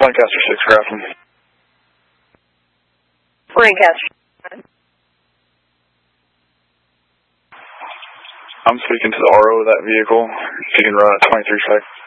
Lancaster 6, Grafton. Lancaster. I'm speaking to the RO of that vehicle. If you can run at 23 seconds.